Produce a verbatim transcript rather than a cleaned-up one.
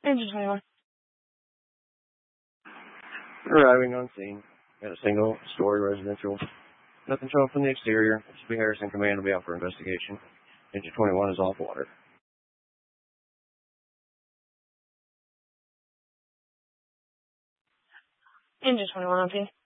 Engine twenty-one. Arriving on scene at a single-story residential. Nothing showing from the exterior. S B Harrison Command will be out for investigation. Engine twenty-one is off water. Engine twenty-one on scene.